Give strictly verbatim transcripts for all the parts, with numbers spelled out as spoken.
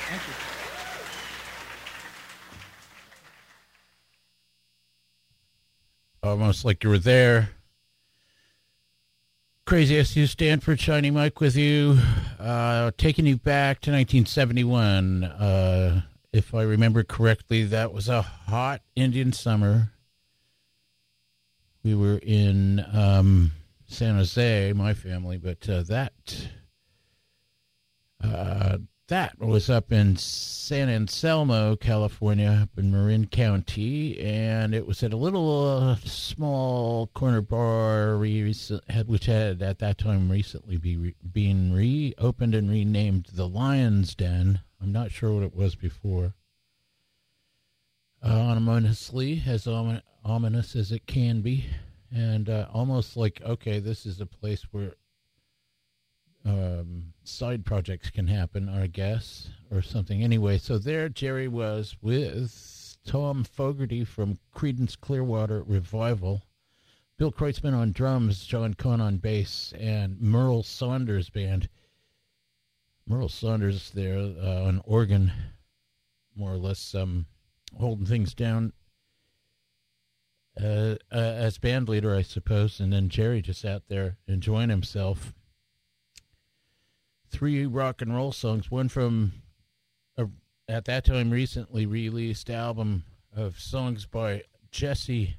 Thank you. Almost like you were there. Crazy S U Stanford, Shiny Mike with you, uh, taking you back to nineteen seventy-one. Uh, if I remember correctly, that was a hot Indian summer. We were in um, San Jose, my family, but uh, that uh, that was up in San Anselmo, California, up in Marin County, and it was at a little uh, small corner bar which had at that time recently be re- been reopened and renamed the Lion's Den. I'm not sure what it was before. Uh, ominously, as om- ominous as it can be, and uh, almost like, okay, this is a place where Um, side projects can happen, I guess, or something. Anyway, so there Jerry was with Tom Fogerty from Creedence Clearwater Revival, Bill Kreutzmann on drums, John Kahn on bass, and Merle Saunders Band. Merle Saunders there uh, on organ, more or less um, holding things down uh, uh, as band leader, I suppose, and then Jerry just out there enjoying himself. Three rock and roll songs, one from a, at that time recently released album of songs by Jesse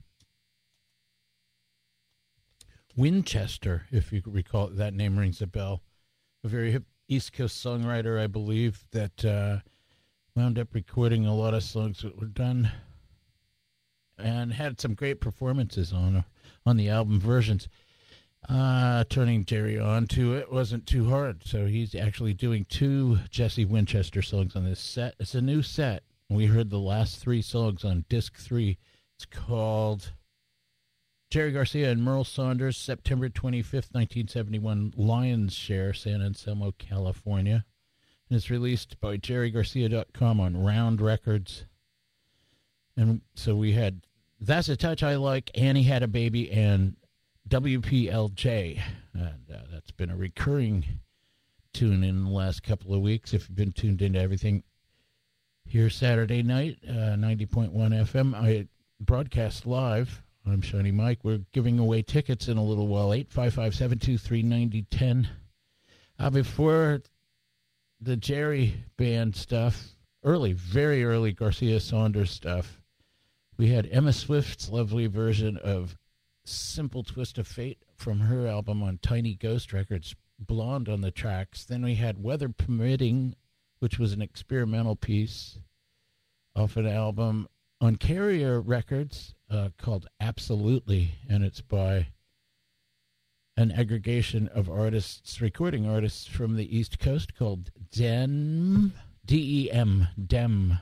Winchester, if you recall, that name rings a bell. A very hip East Coast songwriter, I believe, that uh, wound up recording a lot of songs that were done and had some great performances on on the album versions. Uh, turning Jerry on to it wasn't too hard, so he's actually doing two Jesse Winchester songs on this set. It's a new set. We heard the last three songs on disc three. It's called Jerry Garcia and Merle Saunders, September twenty-fifth, nineteen seventy-one, Lion's Share, San Anselmo, California. And it's released by jerry garcia dot com on Round Records. And so we had That's a Touch I Like, Annie Had a Baby, and W P L J, and uh, that's been a recurring tune in the last couple of weeks. If you've been tuned into everything here Saturday night, uh, ninety point one F M, I broadcast live. I'm Shiny Mike. We're giving away tickets in a little while, eight five five, seven two three, nine zero one zero. Uh, before the Jerry Band stuff, early, very early Garcia Saunders stuff, we had Emma Swift's lovely version of Simple Twist of Fate from her album on Tiny Ghost Records, Blonde on the tracks. Then we had Weather Permitting, which was an experimental piece off an album on Carrier Records uh, called Absolutely, and it's by an aggregation of artists, recording artists from the East Coast called Dem, D E M, Dem.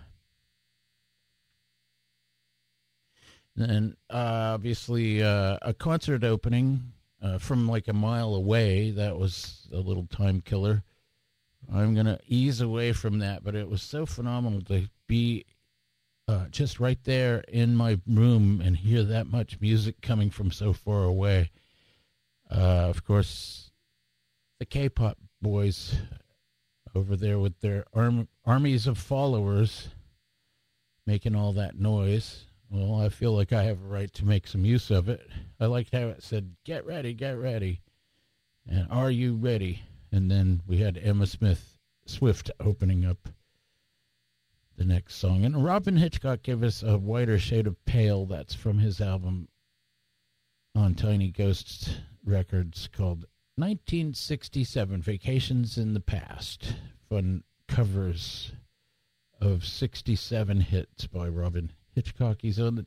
And uh, obviously uh, a concert opening uh, from like a mile away. That was a little time killer. I'm going to ease away from that, but it was so phenomenal to be uh, just right there in my room and hear that much music coming from so far away. Uh, of course, the K-pop boys over there with their arm- armies of followers making all that noise. Well, I feel like I have a right to make some use of it. I liked how it said, get ready, get ready. And are you ready? And then we had Emma Smith, Swift opening up the next song. And Robin Hitchcock gave us A Whiter Shade of Pale. That's from his album on Tiny Ghosts Records called nineteen sixty-seven, Vacations in the Past. Fun covers of sixty-seven hits by Robin Hitchcock. He's on the